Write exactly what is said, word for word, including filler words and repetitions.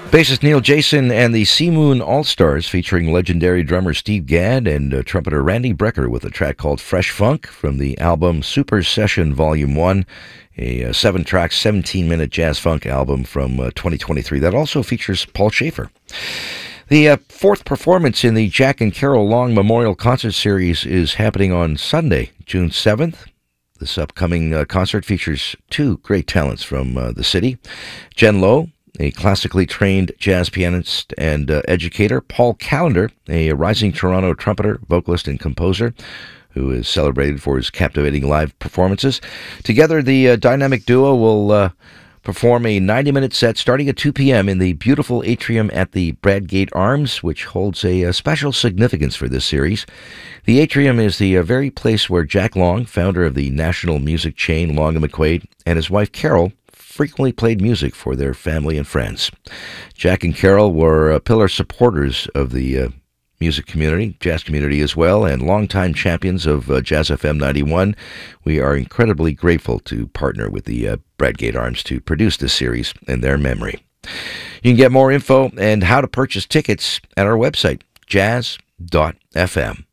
Bassist Neil Jason and the Sea Moon All-Stars featuring legendary drummer Steve Gadd and uh, trumpeter Randy Brecker with a track called Fresh Funk from the album Super Session Volume one, a uh, seven-track, seventeen-minute jazz funk album from uh, twenty twenty-three that also features Paul Schaefer. The uh, fourth performance in the Jack and Carol Long Memorial Concert Series is happening on Sunday, June seventh. This upcoming uh, concert features two great talents from uh, the city. Jen Lowe, a classically trained jazz pianist and uh, educator. Paul Callender, a rising Toronto trumpeter, vocalist, and composer, who is celebrated for his captivating live performances. Together, the uh, dynamic duo will uh, perform a ninety-minute set starting at two p.m. in the beautiful atrium at the Bradgate Arms, which holds a, a special significance for this series. The atrium is the uh, very place where Jack Long, founder of the national music chain Long and McQuaid, and his wife Carol frequently played music for their family and friends. Jack and Carol were uh, pillar supporters of the uh, music community, jazz community as well, and longtime champions of uh, Jazz F M ninety-one. We are incredibly grateful to partner with the uh, Bradgate Arms to produce this series in their memory. You can get more info and how to purchase tickets at our website, jazz dot f m.